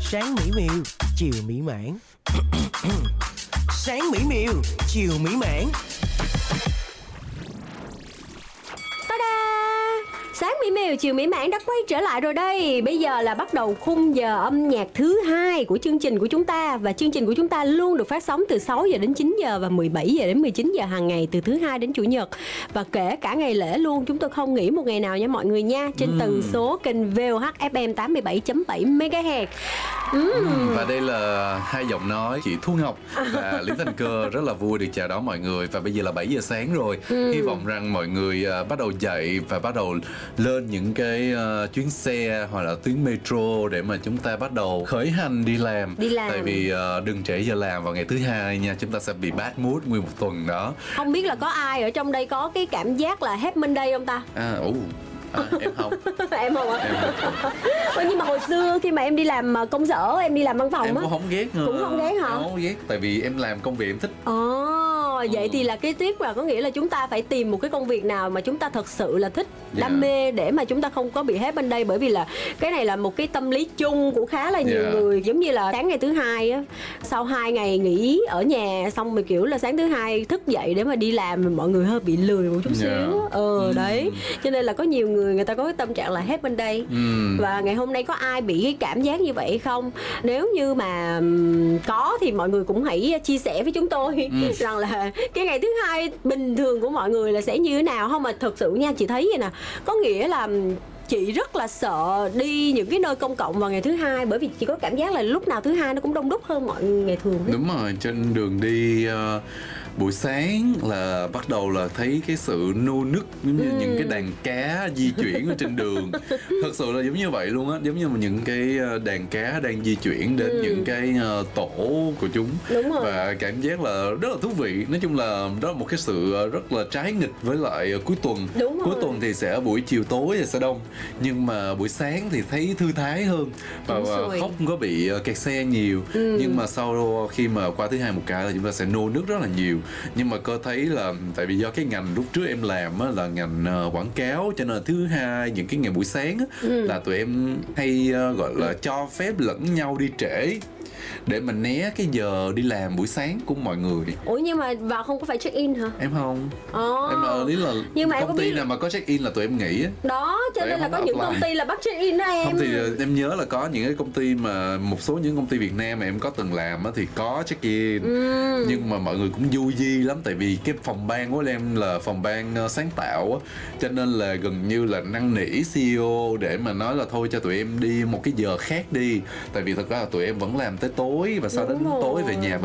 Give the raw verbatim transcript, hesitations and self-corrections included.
Sáng mỹ miều, chiều mỹ mãn. Sáng mỹ miều, chiều mỹ mãn. Sáng mỹ miều chiều mỹ mãn đã quay trở lại rồi đây. Bây giờ là bắt đầu khung giờ âm nhạc thứ hai của chương trình của chúng ta. Và chương trình của chúng ta luôn được phát sóng từ sáu giờ đến chín giờ và mười bảy giờ đến mười chín giờ hàng ngày, từ thứ hai đến chủ nhật. Và kể cả ngày lễ luôn, chúng tôi không nghỉ một ngày nào nha mọi người nha. Trên ừ. tần số kênh vê o hát ép em tám mươi bảy chấm bảy mê ga héc. Ừ. Ừ, và đây là hai giọng nói chị Thu Ngọc và Lý Thanh Cơ. Rất là vui được chào đón mọi người. Và bây giờ là bảy giờ sáng rồi. ừ. Hy vọng rằng mọi người uh, bắt đầu dậy và bắt đầu lên những cái uh, chuyến xe hoặc là tuyến metro để mà chúng ta bắt đầu khởi hành đi làm. Đi làm. Tại vì uh, đừng trễ giờ làm vào ngày thứ hai nha. Chúng ta sẽ bị bad mood nguyên một tuần đó. Không biết là có ai ở trong đây có cái cảm giác là Happy Monday không ta? À, ủ. À, em không. Em không ạ? Em không. Nhưng mà hồi xưa khi mà em đi làm công sở, em đi làm văn phòng em á, cũng không ghét nữa. Cũng không ghét hả? Em không ghét, tại vì em làm công việc em thích. Ồ, vậy ừ. thì là cái tiếp là có nghĩa là chúng ta phải tìm một cái công việc nào mà chúng ta thật sự là thích, đam yeah. mê, để mà chúng ta không có bị hết bên đây. Bởi vì là cái này là một cái tâm lý chung của khá là nhiều yeah. người. Giống như là sáng ngày thứ hai á, sau hai ngày nghỉ ở nhà, xong rồi kiểu là sáng thứ hai thức dậy để mà đi làm, mọi người hơi bị lười một chút yeah. xíu. Ừ, ừ đấy. Cho nên là có nhiều người người ta có cái tâm trạng là hết bên đây. ừ. Và ngày hôm nay có ai bị cái cảm giác như vậy không? Nếu như mà có thì mọi người cũng hãy chia sẻ với chúng tôi ừ. rằng là cái ngày thứ hai bình thường của mọi người là sẽ như thế nào. Không, mà thật sự nha, chị thấy vậy nè, có nghĩa là chị rất là sợ đi những cái nơi công cộng vào ngày thứ hai, bởi vì chị có cảm giác là lúc nào thứ hai nó cũng đông đúc hơn mọi ngày thường ấy. Đúng rồi, trên đường đi uh, buổi sáng là bắt đầu là thấy cái sự nô nức, giống như ừ. những cái đàn cá di chuyển ở trên đường. Thật sự là giống như vậy luôn á, giống như những cái đàn cá đang di chuyển đến ừ. những cái uh, tổ của chúng. Đúng rồi. Và cảm giác là rất là thú vị. Nói chung là đó là một cái sự rất là trái nghịch với lại cuối tuần. Đúng rồi. Cuối tuần thì sẽ buổi chiều tối thì sẽ đông, nhưng mà buổi sáng thì thấy thư thái hơn và không có bị kẹt xe nhiều. ừ. Nhưng mà sau khi mà qua thứ hai một cái là chúng ta sẽ nô nức rất là nhiều. Nhưng mà cô thấy là tại vì do cái ngành lúc trước em làm á, là ngành uh, quảng cáo, cho nên là thứ hai những cái ngày buổi sáng á, ừ. là tụi em hay uh, gọi là cho phép lẫn nhau đi trễ để mình né cái giờ đi làm buổi sáng của mọi người. Ủa nhưng mà vào không có phải check in hả? Em không. Ồ. Em lý là nhưng mà công ty biết... nào mà có check in là tụi em nghỉ á. Đó, cho tụi nên là có những công ty là bắt check in đó em. Không thì em nhớ là có những cái công ty mà một số những công ty Việt Nam mà em có từng làm á thì có check in. Ừ. Nhưng mà mọi người cũng du di lắm, tại vì cái phòng ban của em là phòng ban sáng tạo á, cho nên là gần như là năn nỉ xê e ô để mà nói là thôi cho tụi em đi một cái giờ khác đi, tại vì thật ra là tụi em vẫn làm tới tối và sau đến tối về nhà